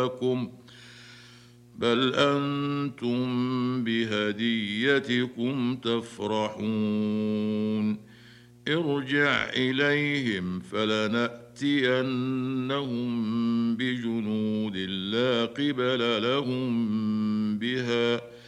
لكم بل أنتم بهديتكم تفرحون ارجع إليهم فلنأتينهم بجنود لا قبل لهم بها